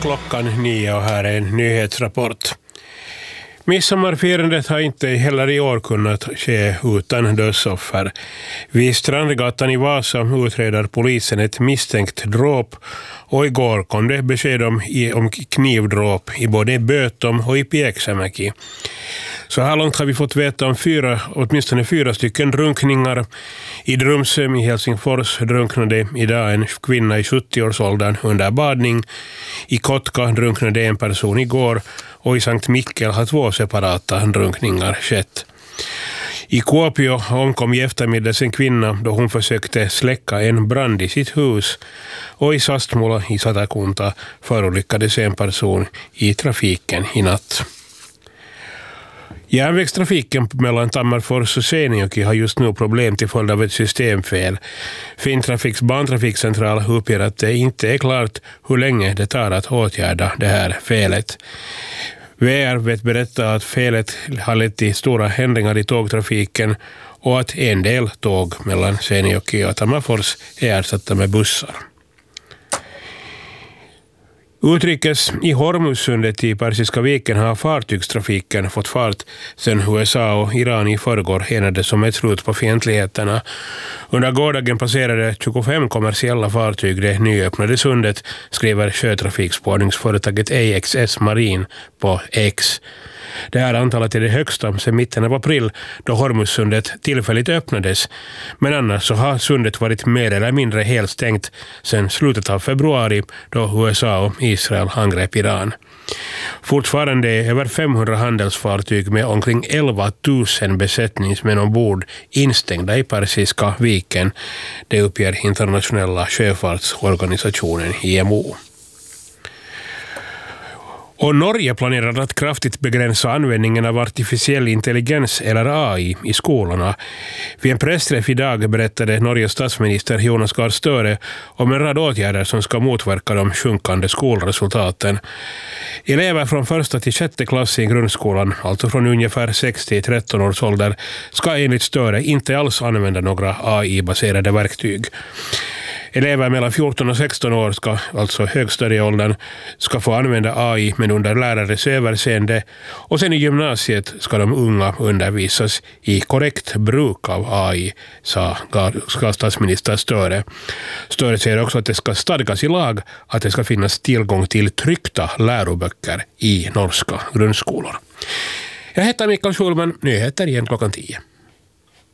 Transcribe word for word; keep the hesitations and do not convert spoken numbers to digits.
klockan nio och här är en nyhetsrapport. Midsommarfirandet har inte heller i år kunnat ske utan dödsoffer. Vid Strandgatan i Vasa utreder polisen ett misstänkt dråp och igår kom det besked om, om knivdråp i både Bötom och i Pieksämäki. Så här långt har vi fått veta om fyra, åtminstone fyra stycken drunkningar. I Drumsö i Helsingfors drunknade idag en kvinna i sjuttio-årsåldern under badning. I Kotka drunknade en person igår och i Sankt Mikkel har två separata drunkningar skett. I Kuopio omkom i eftermiddags en kvinna då hon försökte släcka en brand i sitt hus. Och i Sastmola i Satakunta förolyckades en person i trafiken i natt. Järnvägstrafiken mellan Tammerfors och Seinäjoki har just nu problem till följd av ett systemfel. Finntrafiks bantrafikcentral uppger att det inte är klart hur länge det tar att åtgärda det här felet. V R vet berätta att felet har lett till stora ändringar i tågtrafiken och att en del tåg mellan Seinäjoki och Tammerfors är ersatta med bussar. Utrikes i Hormuzsundet i Persiska viken har fartygstrafiken fått fart sedan U S A och Iran i förrgår enades om ett slut på fientligheterna. Under gårdagen passerade tjugofem kommersiella fartyg det nyöppnade sundet, skriver sjötrafikspårningsföretaget A X S Marine på X. Det här antalet är det högsta sedan mitten av april då Hormuzsundet tillfälligt öppnades. Men annars så har sundet varit mer eller mindre helt stängt sedan slutet av februari då U S A och Israel angrep Iran. Fortfarande är över femhundra handelsfartyg med omkring elva tusen besättningsmän ombord instängda i Persiska viken. Det uppger internationella sjöfartsorganisationen I M O. Och Norge planerar att kraftigt begränsa användningen av artificiell intelligens eller A I i skolorna. Vid en pressträff idag berättade Norges statsminister Jonas Gahr Støre om en rad åtgärder som ska motverka de sjunkande skolresultaten. Elever från första till sjätte klass i grundskolan, alltså från ungefär sex till tretton års ålder, ska enligt Støre inte alls använda några A I-baserade verktyg. Elever mellan fjorton och sexton år, ska, alltså högstadieåldern, ska få använda A I men under lärares överseende, och sen i gymnasiet ska de unga undervisas i korrekt bruk av A I, sa ska statsminister Støre. Støre säger också att det ska stadgas i lag att det ska finnas tillgång till tryckta läroböcker i norska grundskolor. Jag heter Mikael Schulman, nyheter igen klockan tio.